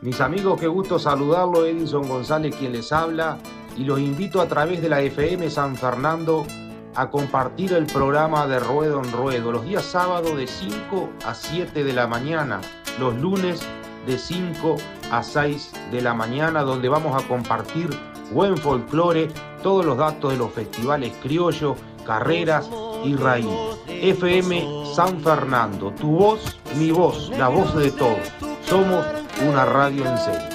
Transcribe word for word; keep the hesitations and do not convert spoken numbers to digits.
Mis amigos, qué gusto saludarlo, Edison González quien les habla, y los invito a través de la F M San Fernando a compartir el programa de Ruedo en Ruedo, los días sábados de cinco a siete de la mañana, los lunes de cinco a seis de la mañana, donde vamos a compartir buen folclore, todos los datos de los festivales criollos, carreras y raíz. F M San Fernando, tu voz, mi voz, la voz de todos. Somos una radio en serio.